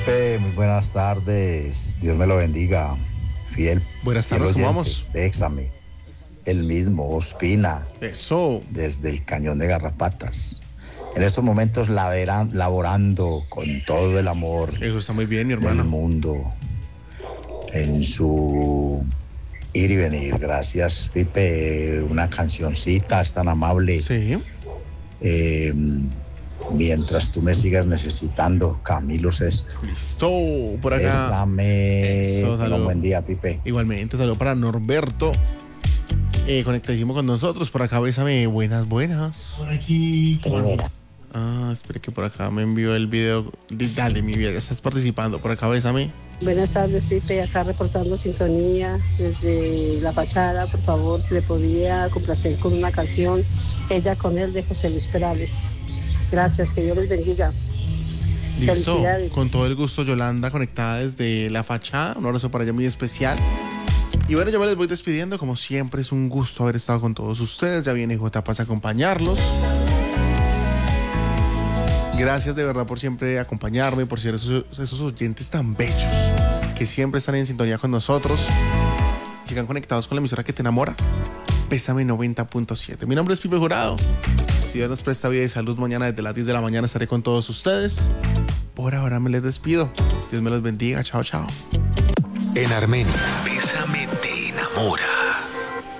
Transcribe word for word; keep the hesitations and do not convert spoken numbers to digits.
Eh, muy buenas tardes, Dios me lo bendiga, fiel. Buenas fiel tardes, ¿cómo oyente vamos? de Éxame, el mismo Ospina, Eso. desde el Cañón de Garrapatas. En estos momentos laboran- laborando con todo el amor Eso está muy bien, mi del hermano. mundo en su ir y venir. Gracias, Pipe. Una cancioncita, es tan amable. Sí. Eh, mientras tú me sigas necesitando, Camilo Sesto. Listo. Por acá. Bésame. Eso, Tenga un saludo. buen día, Pipe. Igualmente, saludo para Norberto. Eh, conectadísimo con nosotros. Por acá, bésame. Buenas, buenas. Por aquí, Primera. Ah, espere que por acá me envió el video. Dale, mi vida, ya estás participando. Por acá, bésame. Buenas tardes, Pipe, acá reportando sintonía desde La Fachada. Por favor, si le podía complacer con una canción, Ella con él, de José Luis Perales. Gracias, que Dios les bendiga. Listo. Felicidades. Con todo el gusto, Yolanda, conectada desde La Fachada. Un abrazo para ella muy especial. Y bueno, yo me les voy despidiendo. Como siempre, es un gusto haber estado con todos ustedes. Ya viene J Paz a acompañarlos. Gracias de verdad por siempre acompañarme, por ser esos, esos oyentes tan bellos que siempre están en sintonía con nosotros. Sigan conectados con la emisora que te enamora. Pésame noventa punto siete. Mi nombre es Pipe Jurado. Si Dios nos presta vida y salud, mañana desde las diez de la mañana estaré con todos ustedes. Por ahora me les despido. Dios me los bendiga. Chao, chao. En Armenia, Pésame te enamora.